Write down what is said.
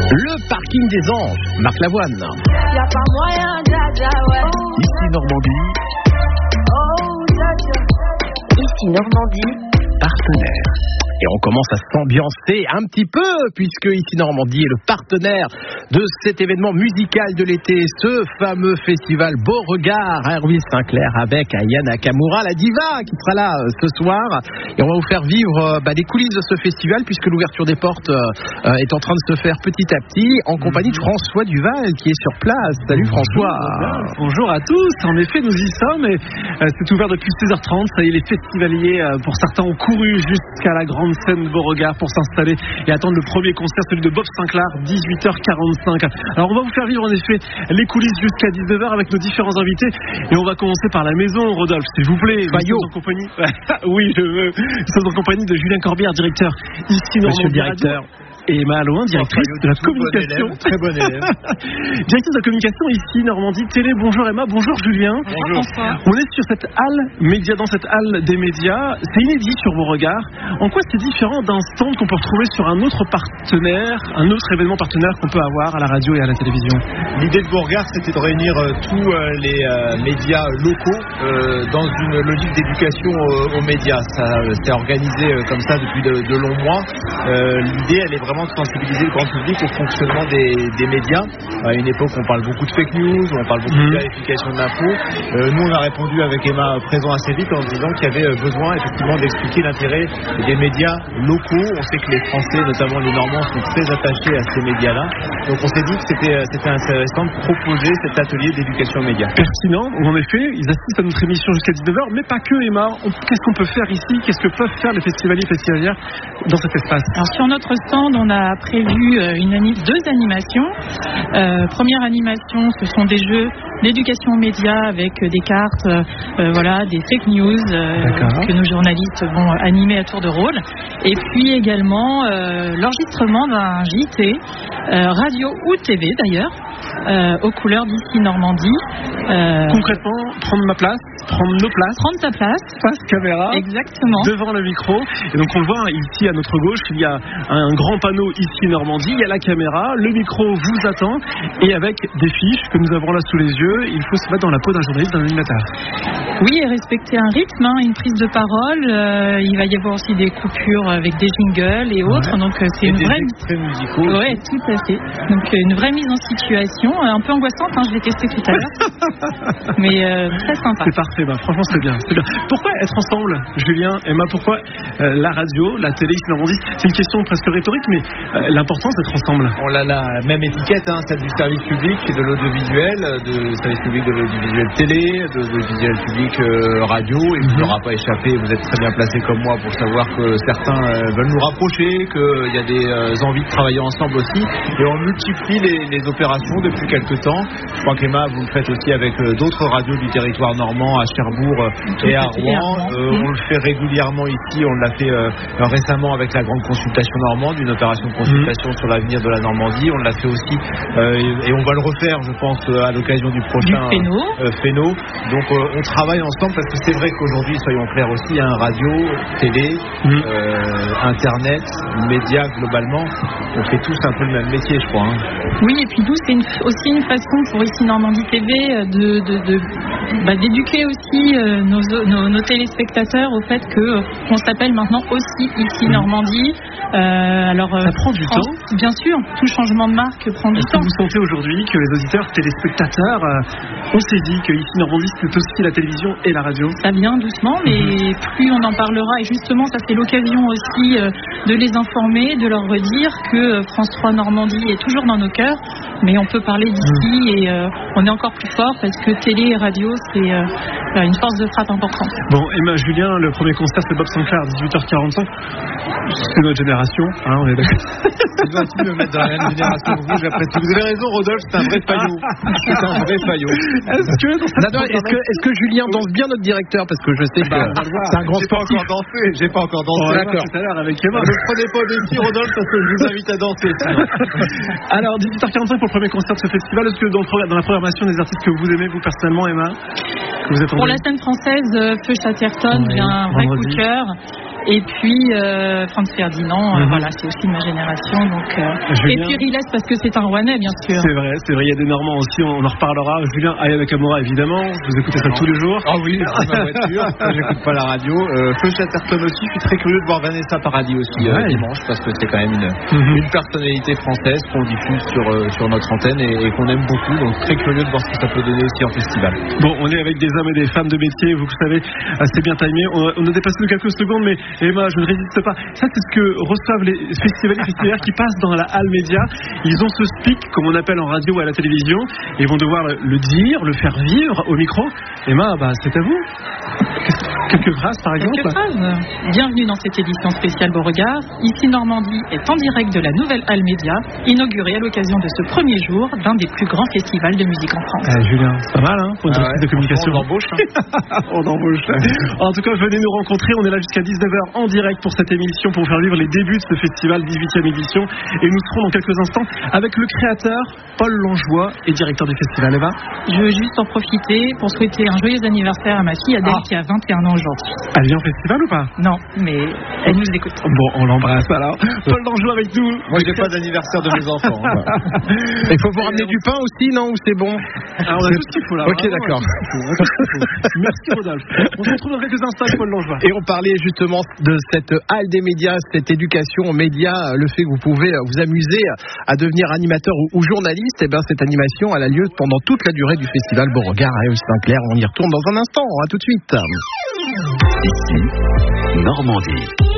Le parking des anges, Marc Lavoine. Ici Normandie. Ici Normandie, Partenaire. Et on commence à s'ambiancer un petit peu, puisque Ici Normandie est le partenaire de cet événement musical de l'été, ce fameux festival Beauregard à Hérouville-Saint-Clair, avec Aya Nakamura, la diva, qui sera là ce soir. Et on va vous faire vivre des coulisses de ce festival, puisque l'ouverture des portes est en train de se faire petit à petit, en compagnie de François Duval, qui est sur place. Salut François. Bonjour à tous. En effet, nous y sommes. Et c'est ouvert depuis 16h30. Ça y est, les festivaliers, pour certains, ont couru jusqu'à la grande scène de Beauregard pour s'installer et attendre le premier concert, celui de Bob Sinclair, 18h45. Alors on va vous faire vivre en effet les coulisses jusqu'à 19h avec nos différents invités, et on va commencer par la maison, Rodolphe, s'il vous plaît. Fayot. En compagnie... Oui, je veux. Nous sommes en compagnie de Julien Corbière, directeur Ici Normandie. Monsieur le directeur. Et Emma Allouin, directrice de la communication. Très bonne élève. Directrice de la communication ici, Normandie Télé. Bonjour Emma, bonjour Julien. Bonjour. On est sur cette halle média, dans cette halle des médias. C'est inédit sur Beauregard. En quoi c'est différent d'un stand qu'on peut retrouver sur un autre partenaire, un autre événement partenaire qu'on peut avoir à la radio et à la télévision? L'idée de Beauregard, c'était de réunir tous les médias locaux dans une logique d'éducation aux médias. Ça s'est organisé comme ça depuis de longs mois. L'idée, elle est vraiment de sensibiliser le grand public au fonctionnement des médias. À une époque, on parle beaucoup de fake news, on parle beaucoup de vérification de l'info. Nous, on a répondu avec Emma présent assez vite en disant qu'il y avait besoin effectivement d'expliquer l'intérêt des médias locaux. On sait que les Français, notamment les Normands, sont très attachés à ces médias-là. Donc on s'est dit que c'était intéressant de proposer cet atelier d'éducation aux médias. Pertinent, où en effet, ils assistent à notre émission jusqu'à 19h, mais pas que, Emma. Qu'est-ce qu'on peut faire ici? Qu'est-ce que peuvent faire les festivaliers et festivalières dans cet espace? Alors sur notre stand, on a prévu deux animations. Première animation, ce sont des jeux d'éducation aux médias avec des cartes, des fake news que nos journalistes vont animer à tour de rôle. Et puis également l'enregistrement d'un JT, radio ou TV d'ailleurs, aux couleurs d'Ici Normandie. Concrètement, prendre ma place, prendre nos places. Prendre ta place. Face caméra. Exactement. Devant le micro. Et donc on le voit ici à notre gauche, il y a un grand panneau Ici Normandie, il y a la caméra, le micro vous attend, et avec des fiches que nous avons là sous les yeux, il faut se mettre dans la peau d'un journaliste, d'un animateur. Oui, et respecter un rythme, une prise de parole. Il va y avoir aussi des coupures avec des jingles et autres. Ouais. Donc c'est une vraie extraits musicaux. Oui, tout à fait. Donc une vraie mise en situation, un peu angoissante. Je l'ai testé tout à l'heure, mais très sympa. C'est parfait. Franchement, c'est bien. Pourquoi être ensemble, Julien, Emma? Pourquoi la radio, la télé, Ici Normandie? C'est une question presque rhétorique, mais l'importance d'être ensemble. On a la même étiquette, celle du service public, de l'audiovisuel, de service public de l'audiovisuel télé, de l'audiovisuel public radio. Et vous n'aura pas échappé, vous êtes très bien placé comme moi pour savoir que certains veulent nous rapprocher, qu'il y a des envies de travailler ensemble aussi. Et on multiplie les opérations depuis quelques temps. Je crois qu'Emma, vous le faites aussi avec d'autres radios du territoire normand, à Cherbourg et à Rouen. On le fait régulièrement ici. On l'a fait récemment avec la grande consultation normande, une opération de consultation sur l'avenir de la Normandie. On l'a fait aussi et on va le refaire, je pense, à l'occasion du prochain Féno. Donc on travaille ensemble parce que c'est vrai qu'aujourd'hui, soyons clairs aussi, radio, télé, internet, médias globalement, on fait tous un peu le même métier, je crois. Oui, et puis nous, c'est aussi une façon pour Ici Normandie TV d'éduquer aussi nos téléspectateurs au fait qu'on s'appelle maintenant aussi Ici Normandie. Ça prend du temps. Bien sûr, tout changement de marque prend du temps. Est-ce que vous sentez aujourd'hui que les auditeurs, téléspectateurs ont saisi que Ici Normandie, c'est aussi la télévision et la radio? Ça vient doucement, mais plus on en parlera, et justement, ça c'est l'occasion aussi de les informer, de leur redire que France 3 Normandie est toujours dans nos cœurs, mais on peut parler d'ici et on est encore plus fort parce que télé et radio, c'est une force de frappe importante. Bon, Emma, Julien, le premier concert c'est Bob Sinclair, 18h45. C'est notre génération, on est d'accord. Tu dois aussi me mettre dans la même génération que vous, j'apprécie. Vous avez raison, Rodolphe, c'est un vrai faillot. C'est un vrai faillot. Est-ce que Julien danse bien, notre directeur? Parce que je sais que c'est un grand sportif. J'ai pas encore dansé. D'accord. Tout à l'heure avec Emma. Ne prenez pas au défi, Rodolphe, parce que je vous invite à danser. Alors, 18h45 pour le premier concert de ce festival. Est-ce que dans la programmation des artistes que vous aimez, vous personnellement, Emma, que vous attendez? Pour la scène française, Feu Chatterton, j'ai un vrai coup de cœur. Et puis Franz Ferdinand, voilà, c'est aussi de ma génération. Donc, et puis Riles, parce que c'est un Rouennais, bien sûr. C'est vrai, il y a des Normands aussi, on en reparlera. Julien, Aya Nakamura, évidemment, vous écoutez ça tous les jours. Ah oui, dans ma voiture, j'écoute pas la radio. Feu Chatterton aussi, je suis très curieux de voir Vanessa Paradis aussi dimanche, parce que c'est quand même une personnalité française qu'on diffuse sur notre antenne et qu'on aime beaucoup, donc très curieux de voir ce que ça peut donner aussi en festival. Bon, on est avec des hommes et des femmes de métier, vous savez, c'est bien timé. On a dépassé de quelques secondes, mais Emma, je ne résiste pas. Ça, c'est ce que reçoivent les festivaliers qui passent dans la Halle Média. Ils ont ce speak, comme on appelle en radio ou à la télévision, et ils vont devoir le dire, le faire vivre au micro. Emma, c'est à vous. Quelques phrases, par exemple. Quelques phrases. Bienvenue dans cette édition spéciale Beauregard. Ici Normandie est en direct de la nouvelle Halle Média, inaugurée à l'occasion de ce premier jour d'un des plus grands festivals de musique en France. Julien, c'est pas mal, pour une société de communication. On embauche. On embauche. En tout cas, venez nous rencontrer. On est là jusqu'à 19h en direct pour cette émission, pour faire vivre les débuts de ce festival, 18e édition. Et nous serons dans quelques instants avec le créateur, Paul Langlois, et directeur du festival. Eva, je veux juste en profiter pour souhaiter un joyeux anniversaire à ma fille Adèle qui a 21 ans aujourd'hui. Elle vient au festival ou pas? Non, mais elle nous écoute. Bon, on l'embrasse alors. Paul Langlois avec nous. Moi, j'ai pas d'anniversaire de mes enfants. Il faut vous ramener du pain aussi, non? Ou c'est bon? Alors, on a tout ce qu'il faut là. Ok, d'accord. Merci Rodolphe. On se retrouve dans quelques instants avec Paul Langlois. Et on parlait justement de cette halle des médias, cette éducation aux médias, le fait que vous pouvez vous amuser à devenir animateur ou journaliste. Et bien, cette animation, elle a lieu pendant toute la durée du festival Beauregard à Saint-Clair. On y retourne dans un instant. À tout de suite. Ici, Normandie.